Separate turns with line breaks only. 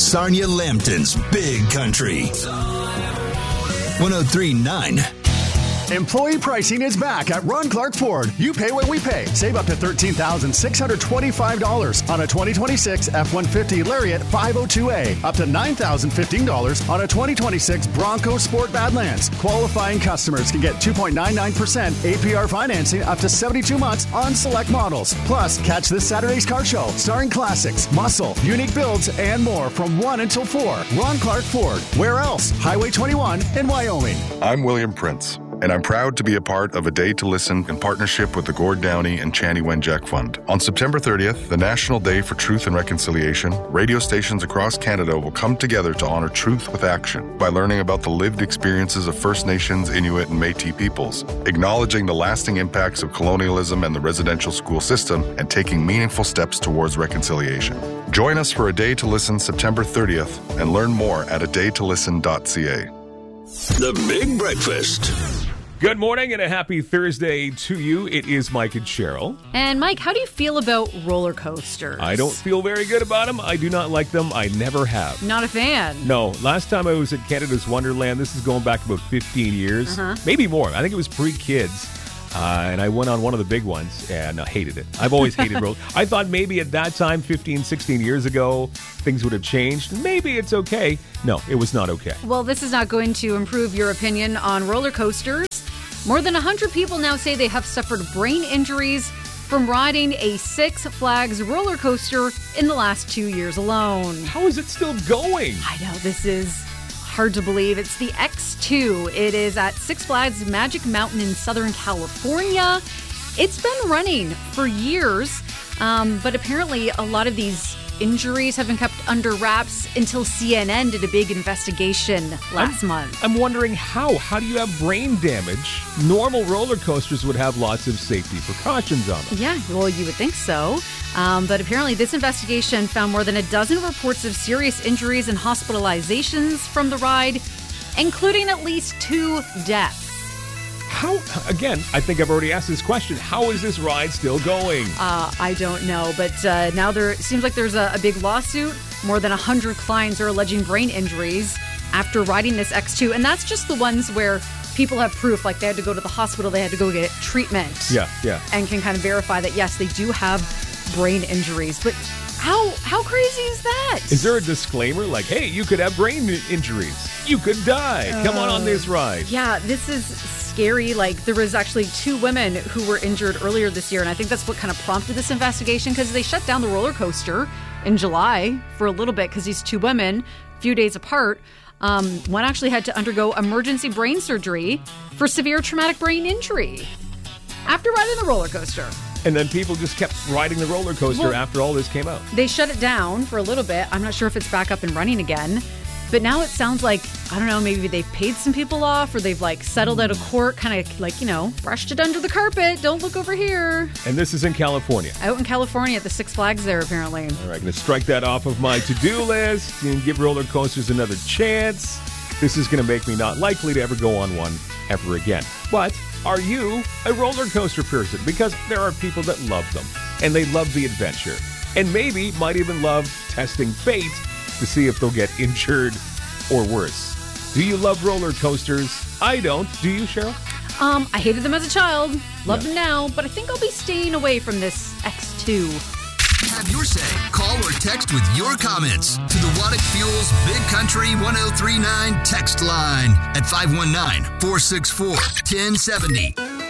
Sarnia Lambton's Big Country. 103.9.
Employee pricing is back at Ron Clark Ford. You pay what we pay. Save up to $13,625 on a 2026 F-150 Lariat 502A. Up to $9,015 on a 2026 Bronco Sport Badlands. Qualifying customers can get 2.99% APR financing up to 72 months on select models. Plus, catch this Saturday's car show starring classics, muscle, unique builds, and more from 1 until 4. Ron Clark Ford. Where else? Highway 21 in Wyoming.
I'm William Prince, and I'm proud to be a part of A Day to Listen in partnership with the Gord Downey and Chanie Wenjack Fund. On September 30th, the National Day for Truth and Reconciliation, radio stations across Canada will come together to honor truth with action by learning about the lived experiences of First Nations, Inuit, and Métis peoples, acknowledging the lasting impacts of colonialism and the residential school system, and taking meaningful steps towards reconciliation. Join us for A Day to Listen September 30th and learn more at adaytolisten.ca.
The Big Breakfast.
Good morning and a happy Thursday to you. It is Mike and Cheryl.
And Mike, how do you feel about roller coasters?
I don't feel very good about them. I do not like them. I never have.
Not a fan?
No. Last time I was at Canada's Wonderland, this is going back about 15 years. Maybe more. I think it was pre-kids. And I went on one of the big ones and hated it. I've always hated roller. I thought maybe at that time, 15, 16 years ago, things would have changed. Maybe it's okay. No, it was not okay.
Well, this is not going to improve your opinion on roller coasters. More than 100 people now say they have suffered brain injuries from riding a Six Flags roller coaster in the last 2 years alone.
How is it still going?
I know, this is hard to believe. It's the X2. It is at Six Flags Magic Mountain in Southern California. It's been running for years, but apparently a lot of these injuries have been kept under wraps until CNN did a big investigation last month.
I'm wondering how. How do you have brain damage? Normal roller coasters would have lots of safety precautions on them.
Yeah, well, you would think so. But apparently this investigation found more than a dozen reports of serious injuries and hospitalizations from the ride, including at least 2 deaths.
How, again, I think I've already asked this question. How is this ride still going?
I don't know, but now it seems like there's a big lawsuit. More than 100 clients are alleging brain injuries after riding this X2, and that's just the ones where people have proof, like they had to go to the hospital, they had to go get treatment.
Yeah.
And can kind of verify that, yes, they do have brain injuries. But how crazy is that?
Is there a disclaimer like, hey, you could have brain injuries. You could die. Come on this ride.
Yeah, this is scary. Like, there was actually 2 women who were injured earlier this year, and I think that's what kind of prompted this investigation, because they shut down the roller coaster in July for a little bit because these 2 women, a few days apart, one actually had to undergo emergency brain surgery for severe traumatic brain injury after riding the roller coaster.
And then people just kept riding the roller coaster after all this came out.
They shut it down for a little bit. I'm not sure if it's back up and running again. But now it sounds like, I don't know, maybe they've paid some people off, or they've settled out of court, kind of brushed it under the carpet. Don't look over here.
And this is in California.
Out in California at the Six Flags there, apparently.
All right, going to strike that off of my to-do list and give roller coasters another chance. This is going to make me not likely to ever go on one ever again. But are you a roller coaster person? Because there are people that love them, and they love the adventure, and maybe might even love testing fate to see if they'll get injured or worse. Do you love roller coasters? I don't. Do you, Cheryl?
I hated them as a child. Love them now, but I think I'll be staying away from this X2.
Have your say. Call or text with your comments to the Waddick Fuels Big Country 1039 text line at 519-464-1070.